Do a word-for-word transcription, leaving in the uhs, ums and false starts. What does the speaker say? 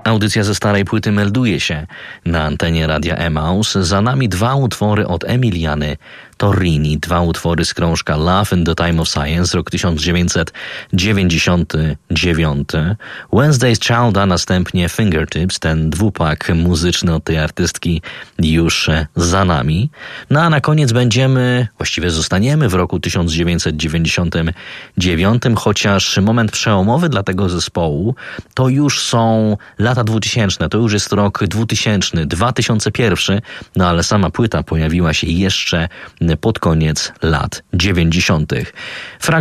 Audycja ze starej płyty melduje się na antenie Radia Emaus. Za nami dwa utwory od Emiliany Torrini, dwa utwory z krążka Love in the Time of Science, rok tysiąc dziewięćset dziewięćdziesiąty dziewiąty. Wednesday's Child, a następnie Fingertips, ten dwupak muzyczny od tej artystki już za nami. No a na koniec będziemy, właściwie zostaniemy w roku tysiąc dziewięćset dziewięćdziesiątym dziewiątym, chociaż moment przełomowy dla tego zespołu to już są lata dwutysięczne, to już jest rok dwutysięczny, dwa tysiące pierwszy, no ale sama płyta pojawiła się jeszcze pod koniec lat dziewięćdziesiątych.